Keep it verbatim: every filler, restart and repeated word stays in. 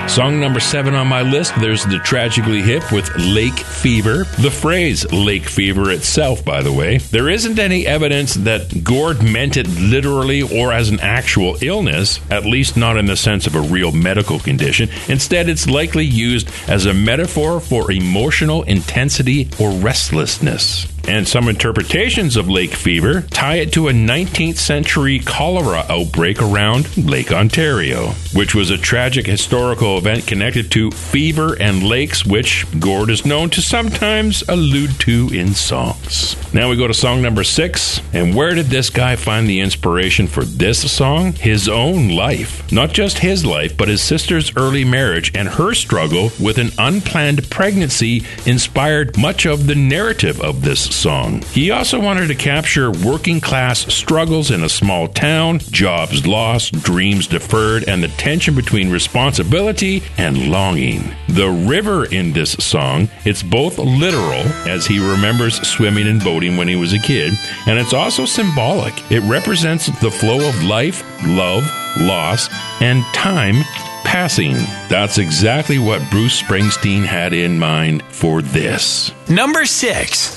Song number seven on my list, there's the Tragically Hip with Lake Fever. The phrase lake fever itself, by the way, there isn't any evidence that Gord meant it literally or as an actual illness, at least not in the sense of a real medical condition. Instead, it's likely used as a metaphor for emotional intensity or restlessness. And some interpretations of lake fever tie it to a nineteenth century cholera outbreak around Lake Ontario, which was a tragic historical event connected to fever and lakes, which Gord is known to sometimes allude to in songs. Now we go to song number six. And where did this guy find the inspiration for this song? His own life. Not just his life, but his sister's early marriage and her struggle with an unplanned pregnancy inspired much of the narrative of this song. He also wanted to capture working class struggles in a small town, jobs lost, dreams deferred, and the tension between responsibility and longing. The river in this song, it's both literal, as he remembers swimming and boating when he was a kid, and it's also symbolic. It represents the flow of life, love, loss, and time passing. That's exactly what Bruce Springsteen had in mind for this. Number six.